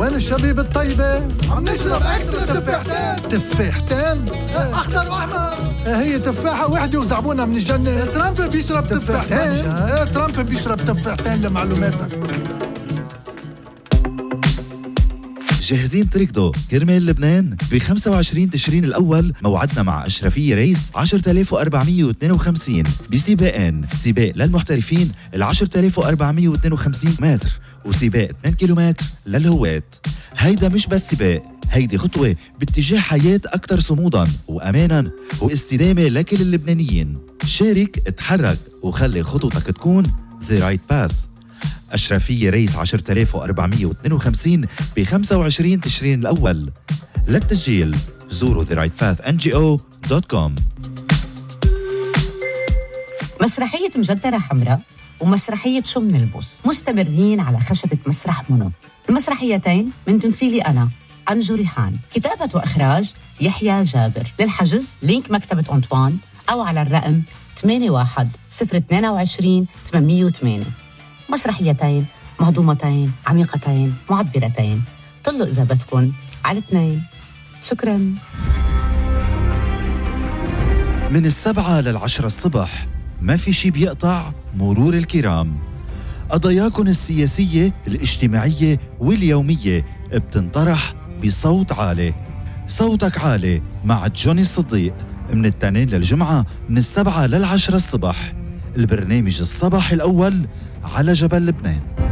وين الشبيب الطيبة؟ عم نشرب اكسترا تفاحتين. تفاحتين؟ اخضر واحمر. هي تفاحة وحدة وزعبونها من الجنة. ترامب بيشرب تفاحتين. ترامب بيشرب تفاحتين لمعلوماتك. جاهزين تركضوا كرمال لبنان؟ ب 25 تشرين الأول موعدنا مع أشرفية ريس 10452 بسباقين، سباق للمحترفين 10452 متر وسباق 2 كيلومتر للهواة. هيدا مش بس سباق، هيدي خطوة باتجاه حياة أكثر صمودا وأمانا واستدامة لكل اللبنانيين. شارك، اتحرك وخلي خطوتك تكون The Right Path. أشرفية ريس 10452 ب 25 تشرين الأول. للتسجيل زوروا therightpathNGO.com. مسرحية مجدرة حمراء ومسرحية شو منلبس مستمرين على خشبة مسرح منى. المسرحيتين من تمثيلي أنا أنجو ريحان، كتابة وإخراج يحيى جابر. للحجز لينك مكتبة أنطوان أو على الرقم 81 022 808. مسرحيتين مهضومتين عميقتين معبرتين. طلوا إذا بدكن على 2. شكراً. من 7 ل10 الصبح ما في شي بيقطع مرور الكرام. قضاياكن السياسية الاجتماعية واليومية بتنطرح بصوت عالي. صوتك عالي مع جوني الصديق من الاثنين للجمعة من 7 ل10 الصبح. البرنامج الصباحي الأول على جبل لبنان.